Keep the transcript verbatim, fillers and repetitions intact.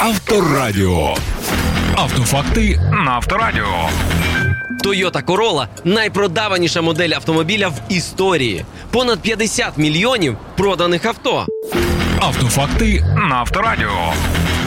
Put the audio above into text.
Авторадіо. Автофакти на Авторадіо. Toyota Corolla – найпродаваніша модель автомобіля в історії. Понад п'ятдесят мільйонів проданих авто. Автофакти на Авторадіо.